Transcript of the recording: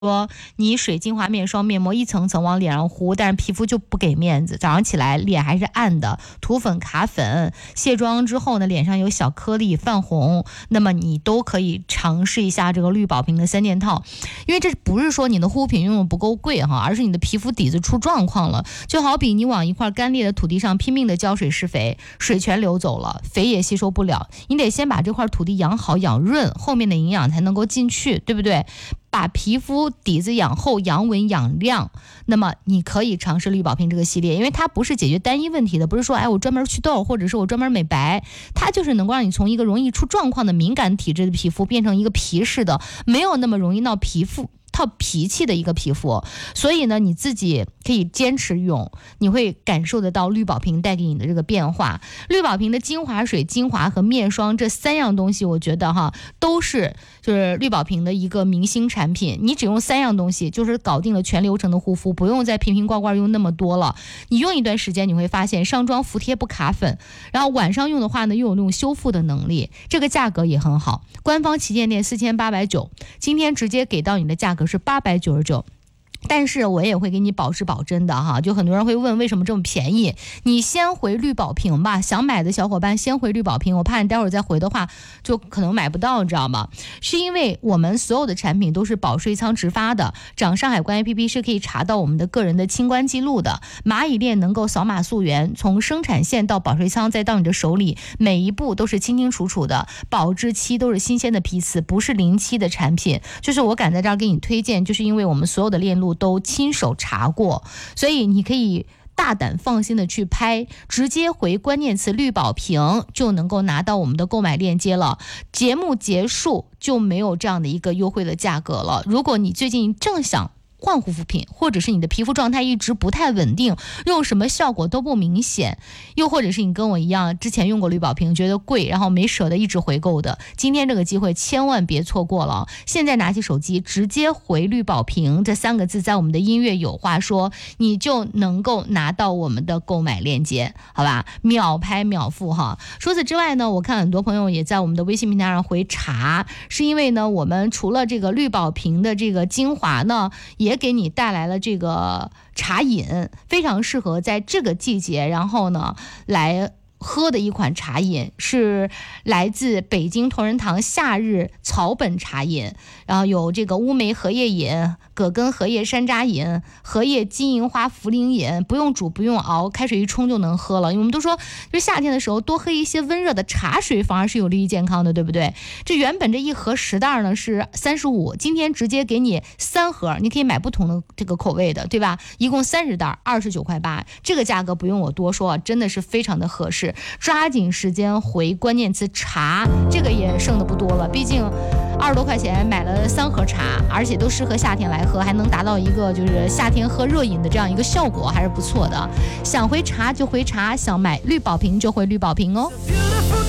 说你水精华面霜面膜一层层往脸上糊，但是皮肤就不给面子，早上起来脸还是暗的，涂粉卡粉，卸妆之后呢脸上有小颗粒泛红，那么你都可以尝试一下这个绿宝瓶的3件套。因为这不是说你的护肤品用的不够贵哈，而是你的皮肤底子出状况了。就好比你往一块干裂的土地上拼命的浇水施肥，水全流走了，肥也吸收不了，你得先把这块土地养好养润，后面的营养才能够进去，对不对？把皮肤底子养厚养稳养亮，那么你可以尝试绿宝瓶这个系列，因为它不是解决单一问题的，不是说我专门祛痘或者是我专门美白，它就是能够让你从一个容易出状况的敏感体质的皮肤变成一个皮实的没有那么容易闹脾气的一个皮肤。所以呢你自己可以坚持用，你会感受得到绿宝瓶带给你的这个变化。绿宝瓶的精华水、精华和面霜这3样东西，我觉得都是就是绿宝瓶的一个明星产品。你只用3样东西就是搞定了全流程的护肤，不用再瓶瓶罐罐用那么多了。你用一段时间你会发现上妆服帖不卡粉，然后晚上用的话呢又有那种修复的能力，这个价格也很好，官方旗舰店4890，今天直接给到你的价格是899。但是我也会给你保质保真的就很多人会问为什么这么便宜，你先回绿宝瓶吧，想买的小伙伴先回绿宝瓶，我怕你待会儿再回的话就可能买不到，你知道吗？是因为我们所有的产品都是保税仓直发的，掌上海关 APP 是可以查到我们的个人的清关记录的，蚂蚁链能够扫码溯源，从生产线到保税仓再到你的手里，每一步都是清清楚楚的，保质期都是新鲜的批次，不是临期的产品。就是我敢在这儿给你推荐，就是因为我们所有的链路都亲手查过，所以你可以大胆放心的去拍，直接回关键词绿宝瓶就能够拿到我们的购买链接了。节目结束就没有这样的一个优惠的价格了。如果你最近正想换护肤品，或者是你的皮肤状态一直不太稳定，用什么效果都不明显，又或者是你跟我一样之前用过绿宝瓶觉得贵，然后没舍得一直回购的，今天这个机会千万别错过了。现在拿起手机直接回绿宝瓶这3个字，在我们的音乐有话说，你就能够拿到我们的购买链接，好吧？秒拍秒付除此之外呢，我看很多朋友也在我们的微信平台上回茶，是因为呢我们除了这个绿宝瓶的这个精华呢，也给你带来了这个茶饮，非常适合在这个季节然后呢来喝的一款茶饮，是来自北京同仁堂夏日草本茶饮，然后有这个乌梅荷叶饮、葛根荷叶山楂饮、荷叶金银花茯苓饮，不用煮不用熬，开水一冲就能喝了。因为我们都说就是夏天的时候多喝一些温热的茶水反而是有利于健康的，对不对？这原本这一盒10袋呢是35，今天直接给你3盒，你可以买不同的这个口味的，对吧？一共30袋29.8块，这个价格不用我多说真的是非常的合适。抓紧时间回关键词茶，这个也剩的不多了，毕竟20多块钱买了3盒茶，而且都适合夏天来喝，还能达到一个就是夏天喝热饮的这样一个效果，还是不错的。想回茶就回茶，想买绿宝瓶就回绿宝瓶哦。